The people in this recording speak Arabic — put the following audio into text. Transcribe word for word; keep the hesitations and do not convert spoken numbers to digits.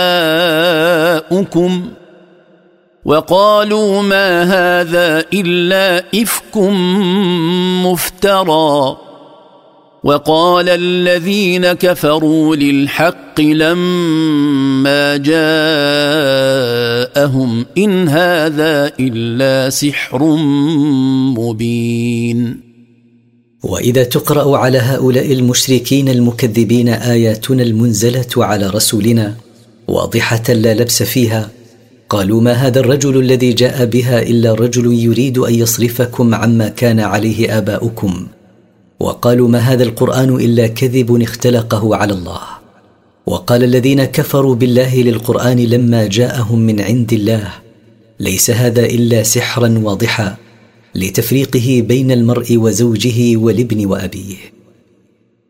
آباؤكم وقالوا ما هذا إلا إفك مفترى وقال الذين كفروا للحق لما جاءهم إن هذا إلا سحر مبين. وإذا تقرأ على هؤلاء المشركين المكذبين آياتنا المنزلة على رسولنا واضحة لا لبس فيها، قالوا ما هذا الرجل الذي جاء بها إلا رجل يريد أن يصرفكم عما كان عليه آباؤكم، وقالوا ما هذا القرآن إلا كذب اختلقه على الله. وقال الذين كفروا بالله للقرآن لما جاءهم من عند الله ليس هذا إلا سحرا واضحا لتفريقه بين المرء وزوجه والابن وأبيه.